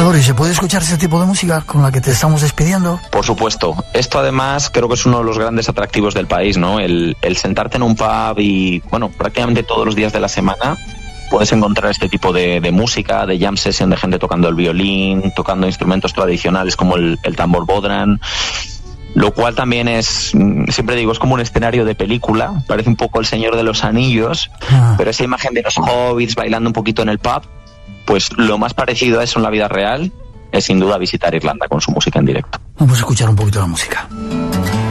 Salvador, ¿y se puede escuchar ese tipo de música con la que te estamos despidiendo? Por supuesto. Esto además creo que es uno de los grandes atractivos del país, ¿no? El sentarte en un pub y, bueno, prácticamente todos los días de la semana puedes encontrar este tipo de música, de jam session, de gente tocando el violín, tocando instrumentos tradicionales como el tambor bodhran, lo cual también es, siempre digo, es como un escenario de película, parece un poco El Señor de los Anillos, pero esa imagen de los hobbits bailando un poquito en el pub, pues lo más parecido a eso en la vida real es sin duda visitar Irlanda con su música en directo. Vamos a escuchar un poquito la música.